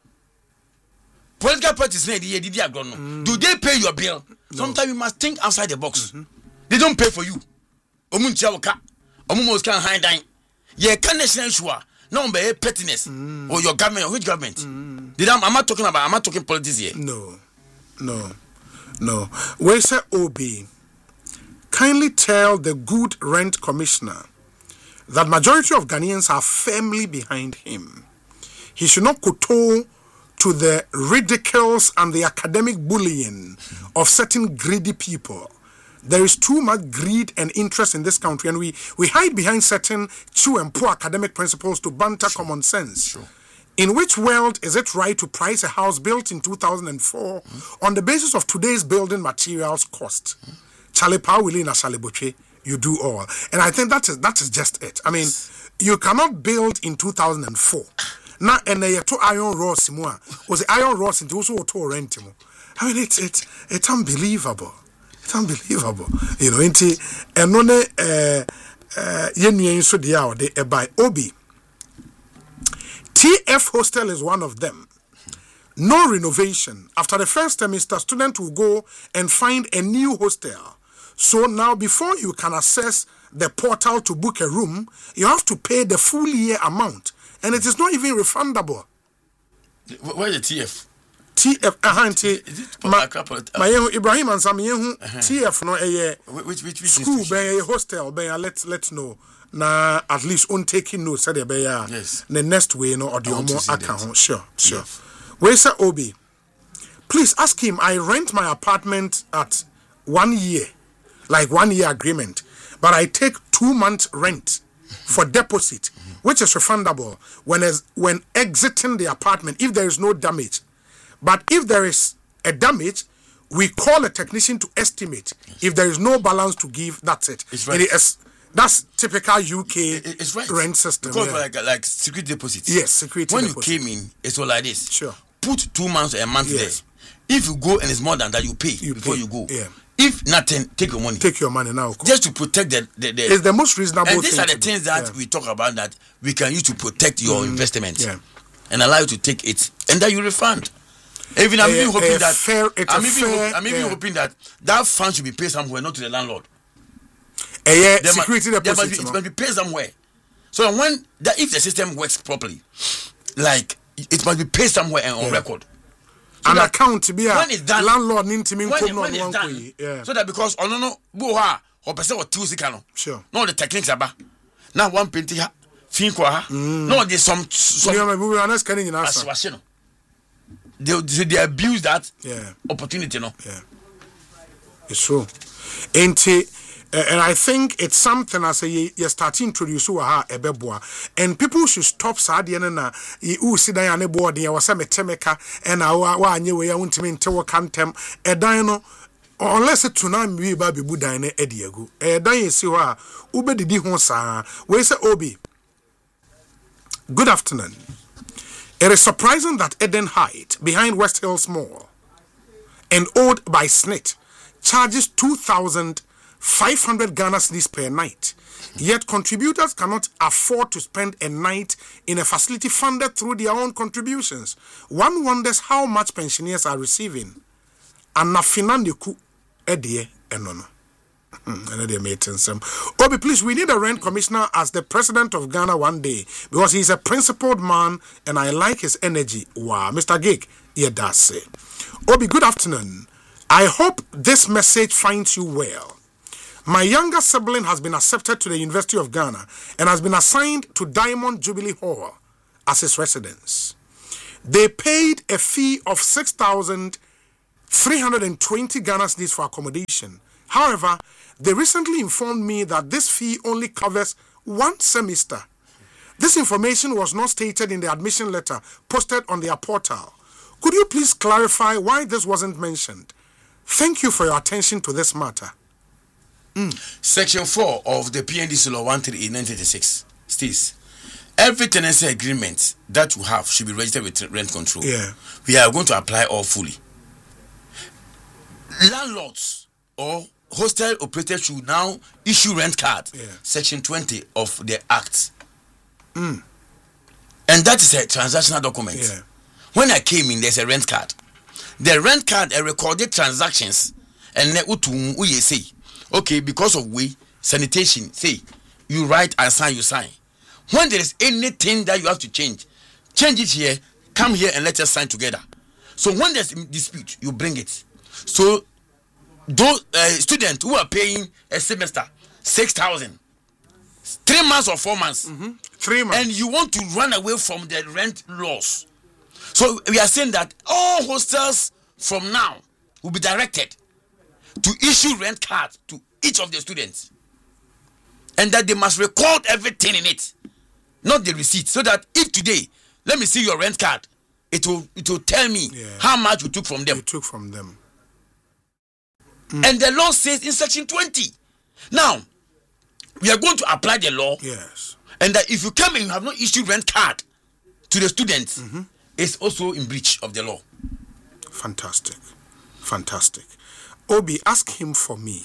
Speaker 1: Political parties na dey dey agro no. Do they pay your bill? No. Sometimes you must think outside the box. Mm-hmm. They don't pay for you. Omuntia woka. Omumos can hide down. Ye can national issue. No be pettiness mm. or your government or which government. Mm. Did I'm, I'm not talking about I'm not talking politics here.
Speaker 2: No. No. No. Where say O B? Kindly tell the good rent commissioner that majority of Ghanaians are firmly behind him. He should not kowtow to the ridicules and the academic bullying of certain greedy people. There is too much greed and interest in this country, and we, we hide behind certain true and poor academic principles to banter sure. common sense. Sure. In which world is it right to price a house built in two thousand four mm-hmm. on the basis of today's building materials cost? Mm-hmm. Charlie Powell na Saliboche, you do all. And I think that is that is just it. I mean, you cannot build in two thousand four. Now, and they to iron rods was the iron rods into also to rent. I mean, it's it's it's unbelievable. It's unbelievable. You know, into and no uh uh yen so the hour they by Obi. T F hostel is one of them. No renovation. After the first semester, students will go and find a new hostel. So now, before you can access the portal to book a room, you have to pay the full year amount, and it is not even refundable.
Speaker 1: Where is the T F?
Speaker 2: T F, uh-huh, T, ma, ma yehu, Ibrahim and Sam yehu,
Speaker 1: uh-huh.
Speaker 2: T F no a
Speaker 1: which which which
Speaker 2: school be a hostel be a let's let's know na at least on taking notes say be a
Speaker 1: yes.
Speaker 2: The next way no or the omo account sure sure. Yes. Where say Obi? Please ask him. I rent my apartment at one year, like one year agreement, but I take two months rent for deposit, mm-hmm. which is refundable when as when exiting the apartment if there is no damage. But if there is a damage, we call a technician to estimate. Yes. If there is no balance to give, that's it.
Speaker 1: It's right.
Speaker 2: It is, that's typical U K
Speaker 1: it, it's right.
Speaker 2: rent system.
Speaker 1: Because
Speaker 2: yeah.
Speaker 1: like like security deposits.
Speaker 2: Yes, security
Speaker 1: when
Speaker 2: deposit.
Speaker 1: When you came in, it's all like this.
Speaker 2: Sure.
Speaker 1: Put two months or a month yes. there. If you go and it's more than that, you pay you before
Speaker 2: pay.
Speaker 1: you go.
Speaker 2: Yeah.
Speaker 1: If nothing, take your money.
Speaker 2: Take your money now.
Speaker 1: Just to protect the the, the
Speaker 2: it's the most reasonable
Speaker 1: and these
Speaker 2: thing
Speaker 1: are the things
Speaker 2: do.
Speaker 1: that
Speaker 2: yeah.
Speaker 1: we talk about that we can use to protect your mm. investment
Speaker 2: yeah.
Speaker 1: and allow you to take it and that you refund. Even I'm uh, even hoping
Speaker 2: uh,
Speaker 1: that
Speaker 2: fair,
Speaker 1: I'm even,
Speaker 2: fair,
Speaker 1: hope, I'm even
Speaker 2: yeah.
Speaker 1: hoping that that fund should be paid somewhere, not to the landlord.
Speaker 2: Uh, yeah,
Speaker 1: there
Speaker 2: security
Speaker 1: must,
Speaker 2: deposit.
Speaker 1: Must be, it must be paid somewhere. So when that if the system works properly, like it must be paid somewhere and on yeah. record.
Speaker 2: So an account to be a
Speaker 1: when it's done,
Speaker 2: landlord need to mean
Speaker 1: when,
Speaker 2: when,
Speaker 1: when it's done,
Speaker 2: way. Yeah.
Speaker 1: So that because oh no no boha or person or two sikano.
Speaker 2: Sure.
Speaker 1: No the techniques about now one painting ha fin kwa ha. No there's some some.
Speaker 2: Yeah, we are not scanning in answer.
Speaker 1: They, they abuse that
Speaker 2: yeah.
Speaker 1: opportunity, no?
Speaker 2: Yeah. It's true. And, uh, and I think it's something I say you start to introduce her a beboa. And people should stop Sadiana. You see Diana board, you was a metemeka, and our one you were to mean to cantem, a dino, unless it's tsunami be baby Budine Ediago. A dying see her, Ube di Honsa. Where's the Obi? Good afternoon. It is surprising that Eden Heights, behind West Hills Mall, and owned by S N I T, charges two thousand five hundred Ghana cedis per night. Yet contributors cannot afford to spend a night in a facility funded through their own contributions. One wonders how much pensioners are receiving. And Nafinandiku Edie Enono. Obi, please, we need a rent commissioner as the president of Ghana one day because he's a principled man and I like his energy. Wow, Mister Gig, yeah, that's it. Obi, good afternoon. I hope this message finds you well. My younger sibling has been accepted to the University of Ghana and has been assigned to Diamond Jubilee Hall as his residence. They paid a fee of six thousand three hundred twenty Ghana cedis for accommodation. However, they recently informed me that this fee only covers one semester. This information was not stated in the admission letter posted on their portal. Could you please clarify why this wasn't mentioned? Thank you for your attention to this matter.
Speaker 1: Mm. Section four of the P N D C Law one thirty-eight nineteen thirty-six states, every tenancy agreement that you have should be registered with rent control.
Speaker 2: Yeah.
Speaker 1: We are going to apply all fully. Landlords or hostel operators should now issue rent card.
Speaker 2: Yeah.
Speaker 1: Section twenty of the Act.
Speaker 2: Mm.
Speaker 1: And that is a transactional document.
Speaker 2: Yeah.
Speaker 1: When I came in, there's a rent card. The rent card uh, recorded transactions. And we say, okay, because of we sanitation, say, you write and sign, you sign. When there is anything that you have to change, change it here, come here and let us sign together. So when there's a dispute, you bring it. So those uh, students who are paying a semester six thousand, three months or four months,
Speaker 2: mm-hmm. three months,
Speaker 1: and you want to run away from the rent laws. So we are saying that all hostels from now will be directed to issue rent cards to each of the students, and that they must record everything in it, not the receipt, so that if today, let me see your rent card, it will it will tell me
Speaker 2: yeah.
Speaker 1: how much you took from them.
Speaker 2: You took from them.
Speaker 1: Mm. And the law says in section twenty. Now, we are going to apply the law.
Speaker 2: Yes.
Speaker 1: And that if you come and you have not issued rent card to the students,
Speaker 2: mm-hmm.
Speaker 1: it's also in breach of the law.
Speaker 2: Fantastic. Fantastic. Obi, ask him for me.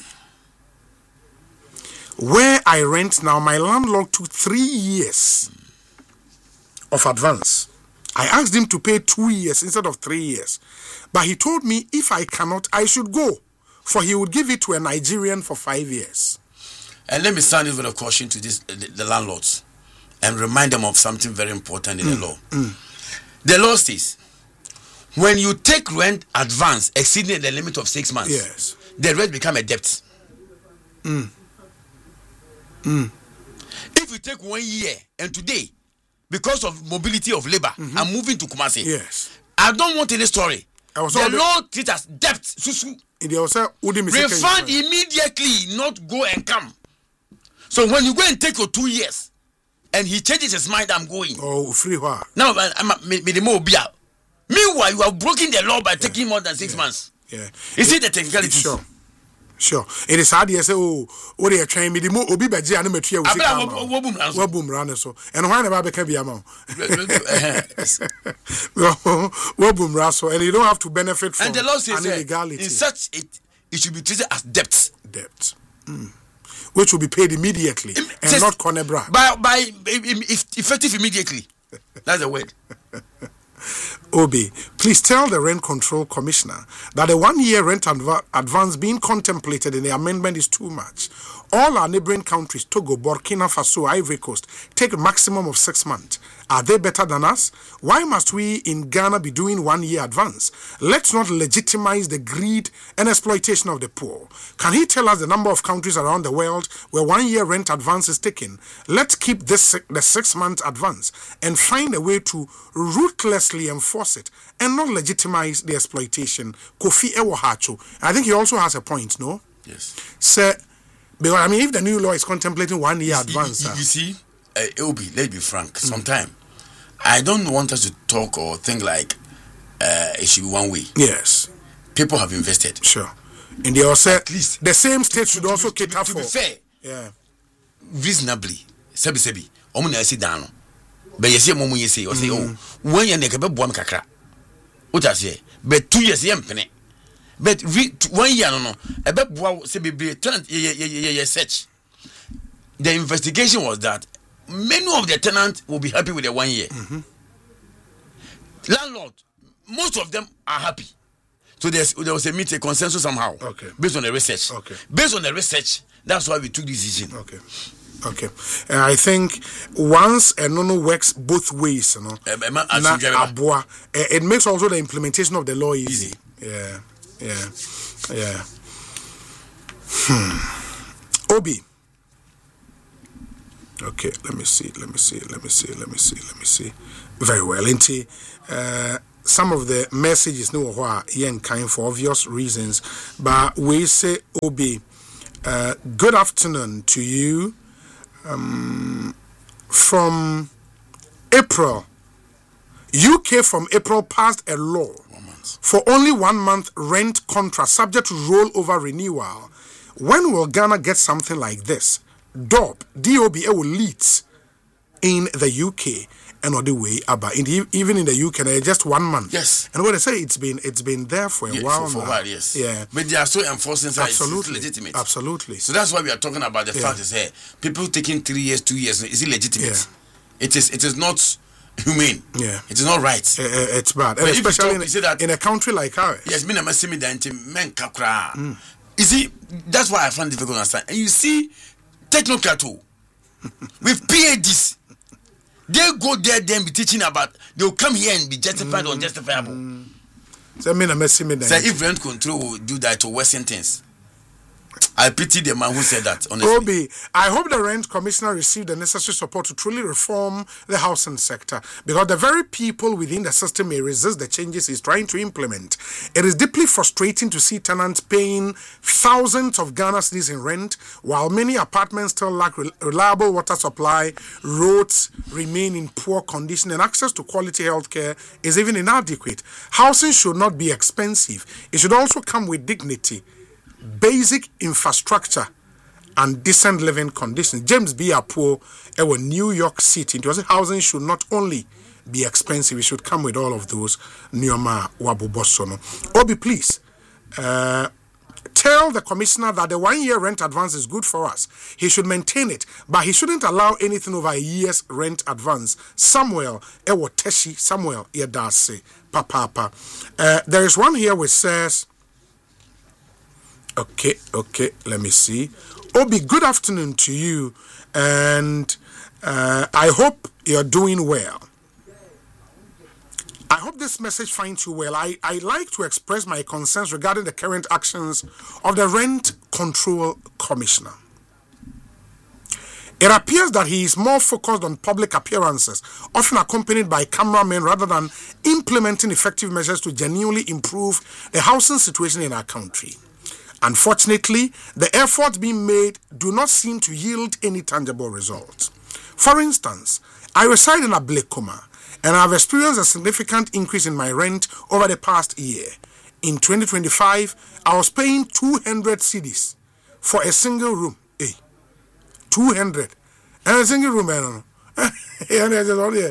Speaker 2: Where I rent now, my landlord took three years of advance. I asked him to pay two years instead of three years. But he told me if I cannot, I should go. For he would give it to a Nigerian for five years.
Speaker 1: And let me sound this word of caution to this, the, the landlords and remind them of something very important in
Speaker 2: mm,
Speaker 1: the law.
Speaker 2: Mm.
Speaker 1: The law says, when you take rent advance exceeding the limit of six months,
Speaker 2: yes.
Speaker 1: the rent become a debt.
Speaker 2: Mm. Mm.
Speaker 1: If you take one year and today, because of mobility of labor, mm-hmm. I'm moving to Kumasi.
Speaker 2: Yes.
Speaker 1: I don't want any story.
Speaker 2: I was
Speaker 1: the
Speaker 2: already...
Speaker 1: law treats as debt. Susu.
Speaker 2: Refund
Speaker 1: immediately, not go and come. So when you go and take your two years, and he changes his mind, I'm going.
Speaker 2: Oh, free what?
Speaker 1: Now, I'm a meanwhile, you have broken the law by taking yeah. more than six
Speaker 2: yeah.
Speaker 1: months.
Speaker 2: Yeah.
Speaker 1: Is it the technicality?
Speaker 2: Sure. Sure. It is hard to say, oh, what are you trying me? The more Obi Baji and Metria was a boom runner. So, and why never became a amount? What boom rasso, and you don't have to benefit from
Speaker 1: and the law says
Speaker 2: illegality.
Speaker 1: In such, it, it should be treated as debt.
Speaker 2: Debt. Mm. Which will be paid immediately Im- and just, not conebra.
Speaker 1: By, by if, effective immediately. That's the word.
Speaker 2: Obi, please tell the Rent Control Commissioner that the one-year rent adv- advance being contemplated in the amendment is too much. All our neighboring countries, Togo, Burkina Faso, Ivory Coast, take a maximum of six months. Are they better than us? Why must we in Ghana be doing one-year advance? Let's not legitimize the greed and exploitation of the poor. Can he tell us the number of countries around the world where one-year rent advance is taken? Let's keep this the six-month advance and find a way to ruthlessly enforce it and not legitimize the exploitation. Kofi Ewohacho. I think he also has a point, no?
Speaker 1: Yes.
Speaker 2: Sir, because, I mean, if the new law is contemplating one-year advance...
Speaker 1: You, you, you see, uh, Obi, let's be frank, mm. sometime I don't want us to talk or think like uh, it should be one way.
Speaker 2: Yes.
Speaker 1: People have invested.
Speaker 2: Sure. And they also,
Speaker 1: at least
Speaker 2: the same state should
Speaker 1: to,
Speaker 2: also
Speaker 1: to,
Speaker 2: cater
Speaker 1: to, to
Speaker 2: for.
Speaker 1: be fair.
Speaker 2: Yeah.
Speaker 1: Reasonably. Sebi sebi. Omu na esi dano. But yesi omu yesi. O say oh, when you neka be buam kakra. Uta say, but two years yem pene. But re, one year no no. Ebe buam sebi be turn ye ye ye ye search. The investigation was that many of the tenants will be happy with the one year.
Speaker 2: Mm-hmm.
Speaker 1: Landlord, most of them are happy. So there's, there was a meeting, a consensus somehow.
Speaker 2: Okay.
Speaker 1: Based on the research.
Speaker 2: Okay.
Speaker 1: Based on the research, that's why we took this decision.
Speaker 2: Okay. Okay. Uh, I think once a nono works both ways, you know,
Speaker 1: uh,
Speaker 2: na abua, uh, it makes also the implementation of the law easy. easy. Yeah. Yeah. Yeah. Hmm. Obi. Okay, let me see, let me see, let me see, let me see, let me see. Very well. Inti, uh, some of the messages no wha yen kind for obvious reasons, but we say Obi, uh, good afternoon to you. Um, from April, U K from April passed a law for only one month rent contract subject to rollover renewal. When will Ghana get something like this? D O B, D O B, it will lead in the U K and on the way about in the, even in the U K, uh, just one month.
Speaker 1: Yes.
Speaker 2: And what I say, it's been it's been there for a
Speaker 1: yeah,
Speaker 2: while
Speaker 1: for, for
Speaker 2: now.
Speaker 1: a while, yes.
Speaker 2: Yeah.
Speaker 1: But they are so enforcing that
Speaker 2: absolutely
Speaker 1: it's legitimate.
Speaker 2: Absolutely.
Speaker 1: So that's why we are talking about the
Speaker 2: yeah.
Speaker 1: fact is here. People taking three years, two years, is it legitimate?
Speaker 2: Yeah.
Speaker 1: It is. It is not humane.
Speaker 2: Yeah.
Speaker 1: It is not right.
Speaker 2: Uh, uh, it's bad, and
Speaker 1: but
Speaker 2: especially
Speaker 1: talk,
Speaker 2: in,
Speaker 1: that,
Speaker 2: in a country like ours.
Speaker 1: Yes, me na me da men kakra. You see, that's why I find it difficult to understand. And you see, technocrat with P H Ds, they go there, then be teaching about. They will come here and be justified or unjustifiable.
Speaker 2: Mm. So me na me see me da.
Speaker 1: So if rent control will do that to worsen things. I pity the man who said that, honestly.
Speaker 2: Obi, I hope the Rent Commissioner received the necessary support to truly reform the housing sector, because the very people within the system may resist the changes he's trying to implement. It is deeply frustrating to see tenants paying thousands of Ghana cedis in rent, while many apartments still lack reliable water supply, roads remain in poor condition, and access to quality healthcare is even inadequate. Housing should not be expensive. It should also come with dignity, basic infrastructure, and decent living conditions. James B. Apo, our New York City, it was housing should not only be expensive, it should come with all of those. Nyoma Wabubosono. Obi, please, uh, tell the commissioner that the one year rent advance is good for us. He should maintain it, but he shouldn't allow anything over a year's rent advance. Samuel, Ewo Teshi, Samuel, Yedase, Papa. Uh, there is one here which says, Okay, okay, let me see. Obi, good afternoon to you, and uh, I hope you're doing well. I hope this message finds you well. I, I like to express my concerns regarding the current actions of the Rent Control Commissioner. It appears that he is more focused on public appearances, often accompanied by cameramen, rather than implementing effective measures to genuinely improve the housing situation in our country. Unfortunately, the efforts being made do not seem to yield any tangible results. For instance, I reside in Ablekuma, and I have experienced a significant increase in my rent over the past year. In twenty twenty-five, I was paying two hundred cedis for a single room. Hey, two hundred. And a single room, I don't know. And I just only,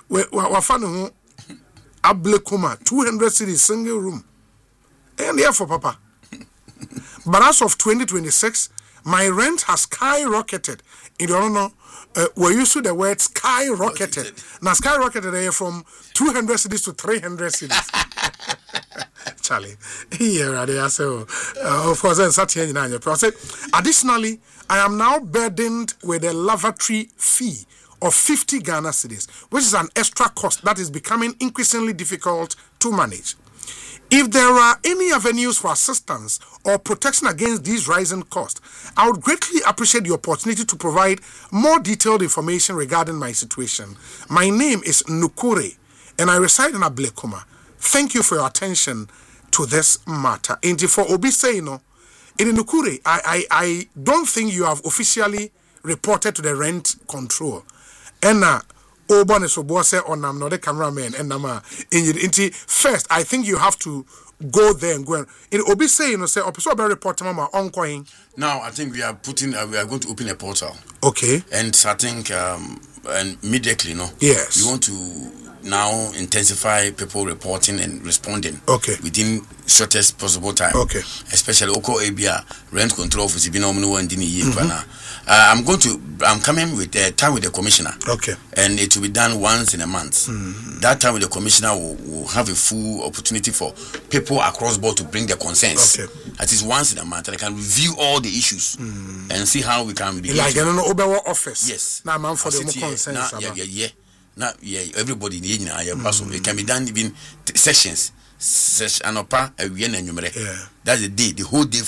Speaker 2: Ablekuma, two hundred cedis, single room. And therefore, Papa. But as of twenty twenty-six, my rent has skyrocketed. You don't know, uh, we're used to the word skyrocketed. Now, skyrocketed uh, from two hundred cedis to three hundred cedis. Charlie, here they are. So, uh, of course, then certain in your process. Additionally, I am now burdened with a lavatory fee of fifty Ghana cedis, which is an extra cost that is becoming increasingly difficult to manage. If there are any avenues for assistance or protection against these rising costs, I would greatly appreciate the opportunity to provide more detailed information regarding my situation. My name is Nukure, and I reside in Ablekuma. Thank you for your attention to this matter. And for Obi Seino, in Nukure, I, I, I don't think you have officially reported to the Rent Control. And uh, Oban is on I'm not a cameraman and nama in first I think you have to go there and go and it will be saying you know say episode about report mama ongoing.
Speaker 1: Now I think we are putting uh, we are going to open a portal.
Speaker 2: Okay. And
Speaker 1: I think um and immediately, you know.
Speaker 2: Yes.
Speaker 1: We want to now intensify people reporting and responding.
Speaker 2: Okay.
Speaker 1: Within shortest possible time.
Speaker 2: Okay.
Speaker 1: Especially Oko Abia Rent Control Office. Uh, I'm going to. I'm coming with uh, time with the commissioner.
Speaker 2: Okay.
Speaker 1: And it will be done once in a month.
Speaker 2: Mm-hmm.
Speaker 1: That time with the commissioner will, will have a full opportunity for people across board to bring their concerns.
Speaker 2: Okay.
Speaker 1: At least once in a month, and I can review all the issues mm. and see how we can be.
Speaker 2: Like an Obewa office.
Speaker 1: Yes.
Speaker 2: Now, man, for the more concerns.
Speaker 1: Now, yeah, yeah, yeah. Now, yeah. Everybody in the mm. It can be done even t- sessions. Session anopa a week and number. That's the day, the whole day for.
Speaker 2: Yeah.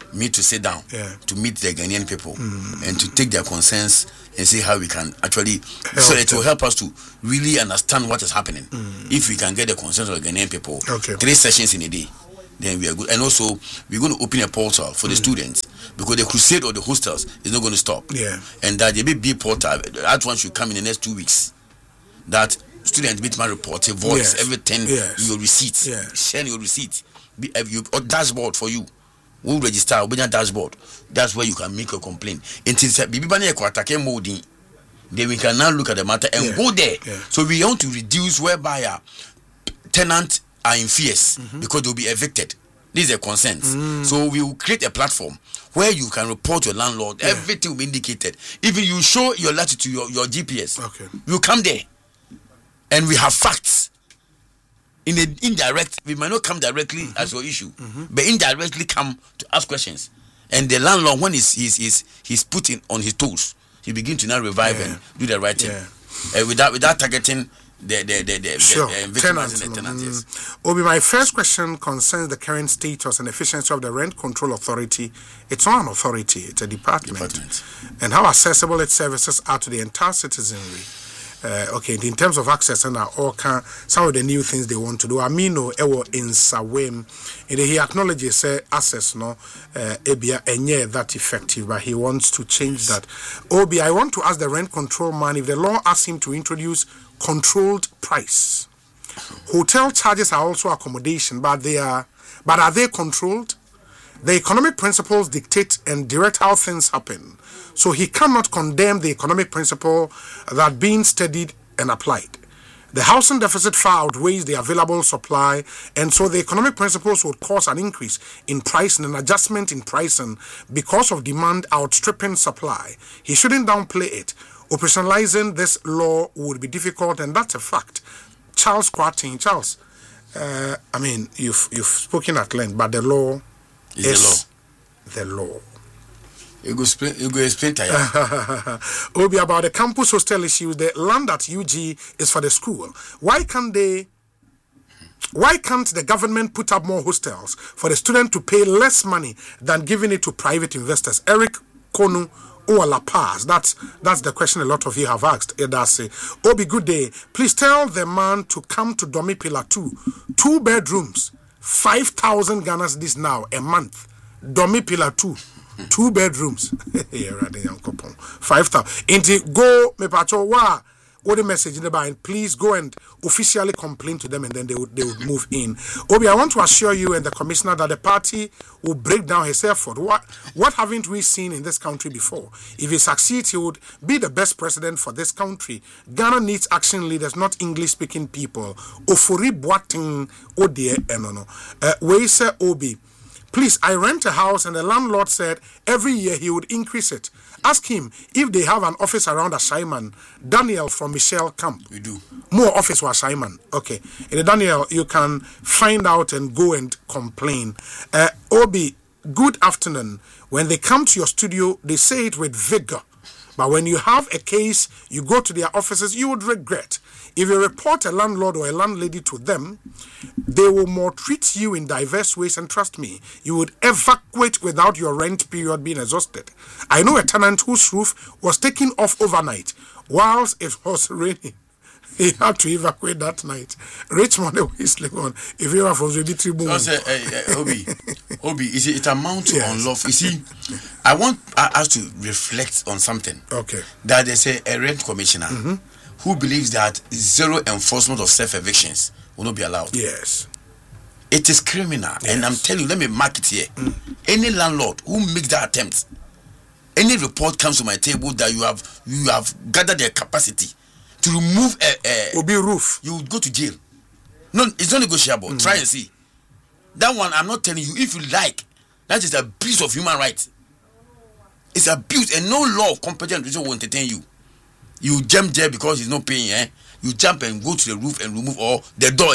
Speaker 1: meet to sit down
Speaker 2: yeah.
Speaker 1: to meet the Ghanaian people
Speaker 2: mm.
Speaker 1: and to take their concerns and see how we can actually help so it them. will help us to really understand what is happening.
Speaker 2: Mm.
Speaker 1: If we can get the concerns of the Ghanaian people,
Speaker 2: okay.
Speaker 1: three sessions in a day, then we are good. And also we're going to open a portal for mm. the students, because the crusade of the hostels is not going to stop.
Speaker 2: Yeah.
Speaker 1: And that the big portal, that one should come in the next two weeks. That students meet my report, a voice,
Speaker 2: yes.
Speaker 1: everything,
Speaker 2: yes.
Speaker 1: your receipts,
Speaker 2: yes.
Speaker 1: share your receipt, be, uh, you, or dashboard for you. We'll register, we'll be dashboard. That's where you can make a complaint. Until then we can now look at the matter and
Speaker 2: yeah.
Speaker 1: go there.
Speaker 2: Yeah.
Speaker 1: So we want to reduce whereby uh, tenants are in fears mm-hmm. because they'll be evicted. This is a consent. Mm. So we will create a platform where you can report your landlord. Yeah. Everything will be indicated. Even you show your latitude, your, your G P S.
Speaker 2: Okay.
Speaker 1: You come there, and we have facts. In a indirect, we might not come directly mm-hmm. as your issue, mm-hmm. but indirectly come to ask questions. And the landlord, when he's he's he's, he's put in on his toes, he begin to now revive yeah. and do the right thing. Yeah. Uh, without without targeting the the the, the,
Speaker 2: sure.
Speaker 1: the, the
Speaker 2: tenants.
Speaker 1: The tenants,
Speaker 2: mm.
Speaker 1: yes.
Speaker 2: Obi, my first question concerns the current status and efficiency of the Rent Control Authority. It's not an authority; it's a department. department. And how accessible its services are to the entire citizenry. Uh, okay, in terms of access and all can some of the new things they want to do. Amino ewo in Sawem, and he acknowledges uh, access no uh, ebia enye that effective, but he wants to change that. Obi, I want to ask the rent control man if the law asks him to introduce controlled price. Hotel charges are also accommodation, but they are but are they controlled? The economic principles dictate and direct how things happen. So he cannot condemn the economic principle that being studied and applied. The housing deficit far outweighs the available supply, and so the economic principles would cause an increase in price and an adjustment in pricing because of demand outstripping supply. He shouldn't downplay it. Operationalizing this law would be difficult, and that's a fact. Charles Quartin, Charles, uh, I mean, you've you've spoken at length, but the law is, is the law. The law.
Speaker 1: You go explain. You go explain to you.
Speaker 2: Obi, about the campus hostel issue. The land at U G is for the school. Why can't they? Why can't the government put up more hostels for the student to pay less money than giving it to private investors? Eric Konu or La Paz. That's that's the question a lot of you have asked. Edase. Obi, good day. Please tell the man to come to Domi Pillar two. Two bedrooms, five thousand Ghana this now a month. Domi Pillar two. Two bedrooms. Five thousand. Inti go me pacho wa. What the message in the bind? Please go and officially complain to them, and then they would they would move in. Obi, I want to assure you and the commissioner that the party will break down his effort. What what haven't we seen in this country before? If he succeeds, he would be the best president for this country. Ghana needs action leaders, not English-speaking people. Ofori Boateng Odie Enono. We say Obi. Please, I rent a house and the landlord said every year he would increase it. Ask him if they have an office around Ashaiman. Daniel from Michelle Camp.
Speaker 1: We do.
Speaker 2: More office was Ashaiman. Okay. And Daniel, you can find out and go and complain. Uh, Obi, good afternoon. When they come to your studio, they say it with vigor. But when you have a case, you go to their offices, you would regret. If you report a landlord or a landlady to them, they will maltreat you in diverse ways, and trust me, you would evacuate without your rent period being exhausted. I know a tenant whose roof was taken off overnight whilst it was raining. He had to evacuate that night. Richmond is sleep on. If you are from the tribune.
Speaker 1: So, uh, uh, Obi, Obi, is it, it amounts to yes. unlawful? You see, I want us to reflect on something.
Speaker 2: Okay.
Speaker 1: That they say a rent commissioner mm-hmm. who believes that zero enforcement of self-evictions will not be allowed.
Speaker 2: Yes.
Speaker 1: It is criminal. Yes. And I'm telling you, let me mark it here. Mm. Any landlord who makes that attempt, any report comes to my table that you have you have gathered their capacity to remove a, a
Speaker 2: will be roof,
Speaker 1: you will go to jail. No, it's not negotiable. Mm. Try and see. That one, I'm not telling you. If you like, that is abuse of human rights. It's abuse, and no law of competent reason will entertain you. You jump there because he's not paying, eh? You jump and go to the roof and remove all the door.